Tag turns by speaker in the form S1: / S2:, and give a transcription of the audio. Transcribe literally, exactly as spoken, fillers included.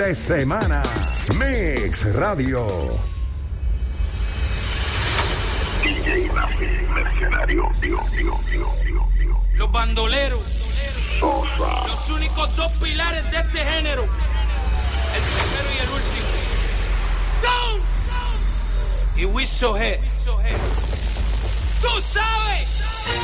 S1: de semana. Mix Radio.
S2: D J Nafi, mercenario, digo, digo, digo, digo, digo.
S3: Los bandoleros.
S2: Sosa.
S3: Los únicos dos pilares de este género. El primero y el último. ¡Go! Y Wiso G. Tú sabes.